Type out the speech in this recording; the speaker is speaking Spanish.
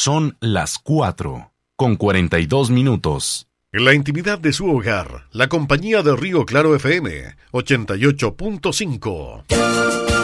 Son las 4:42. En la intimidad de su hogar, la compañía de Río Claro FM 88.5.